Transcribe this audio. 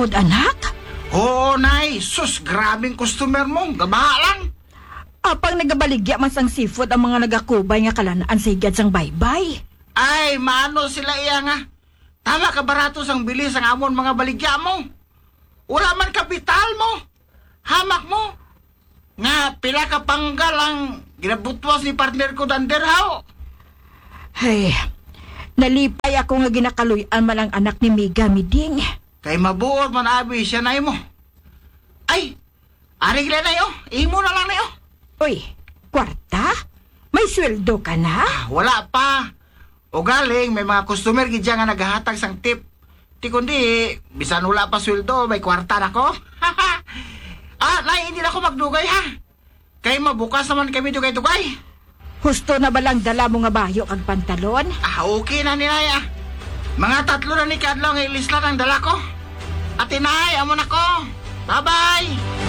seafood, anak? Oo, nay. Sus, grabing customer mo. Gabaha lang. Apang nagabaligya man sang seafood ang mga nagakubay nga kalanaan sa higad sang baybay. Ay, maano sila iya nga. Tama ka barato sang bilis ang amon mga baligya mo. Wala man kapital mo. Hamak mo. Nga, pila ka panggal ang ginabutwas ni partner ko Danderhaw. Hey, nalipay ako nga ginakaluyan man ang anak ni Miga Miding. Kay mabuot man abi siya na mo. Ay, arig lang na yo. Imo na lang na yo. Uy, kwarta? May sweldo ka na? Wala pa. O galing, may mga customer gidya nga naghahatag sang tip. Di kundi, bisan wala pa sweldo, may kwarta na ko. Nay, hindi na ako magdugay ha. Kay mabukas naman kami dugay-dugay. Husto na ba lang dala mo nga bayo kag pantalon? Okay na ni Naya. Mga 3 na ni Kadlaw nga ilislan ang dala ko. At inay, amo na ko. Bye-bye.